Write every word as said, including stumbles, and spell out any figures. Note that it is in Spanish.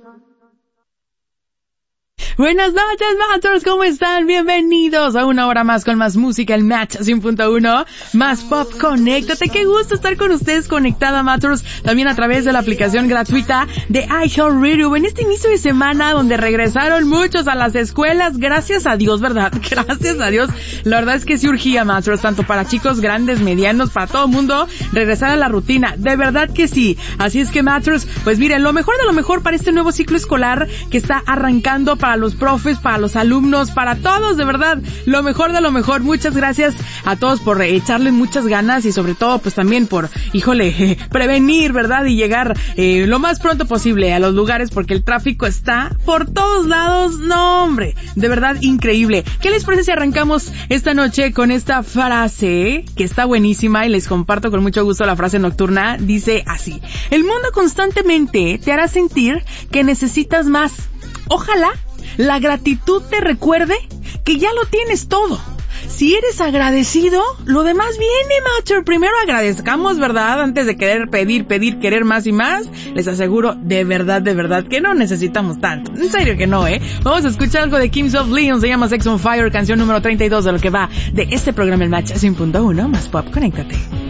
Buenas noches, Matchers, ¿cómo están? Bienvenidos a una hora más con más música, el Match cien punto uno, más pop, conéctate. Qué gusto estar con ustedes conectada, Matchers, también a través de la aplicación gratuita de iHeartRadio. En este inicio de semana donde regresaron muchos a las escuelas, gracias a Dios, ¿verdad? Gracias a Dios. La verdad es que sí urgía, Matchers, tanto para chicos grandes, medianos, para todo el mundo, regresar a la rutina. De verdad que sí. Así es que, Matchers, pues miren, lo mejor de lo mejor para este nuevo ciclo escolar que está arrancando para los profes, para los alumnos, para todos, de verdad, lo mejor de lo mejor. Muchas gracias a todos por echarle muchas ganas y sobre todo, pues también por, híjole, eh, prevenir, ¿verdad? Y llegar eh, lo más pronto posible a los lugares porque el tráfico está por todos lados. No, hombre, de verdad increíble. ¿Qué les parece si arrancamos esta noche con esta frase que está buenísima y les comparto con mucho gusto la frase nocturna? Dice así: el mundo constantemente te hará sentir que necesitas más. Ojalá la gratitud te recuerde que ya lo tienes todo. Si eres agradecido, lo demás viene, Matcher. Primero agradezcamos, ¿verdad? Antes de querer pedir, pedir, querer más y más. Les aseguro, de verdad, de verdad, que no necesitamos tanto. En serio que no, ¿eh? Vamos a escuchar algo de Kings of Leon, se llama Sex on Fire, canción número treinta y dos de lo que va de este programa, el Match cien punto uno, más pop, conéctate.